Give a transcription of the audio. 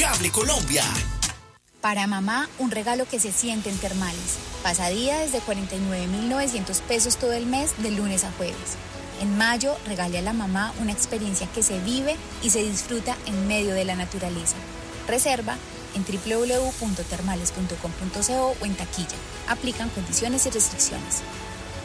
Cable Colombia. Para mamá, un regalo que se siente en Termales. Pasadía desde 49.900 pesos todo el mes, de lunes a jueves. En mayo, regale a la mamá una experiencia que se vive y se disfruta en medio de la naturaleza. Reserva en www.termales.com.co o en taquilla. Aplican condiciones y restricciones.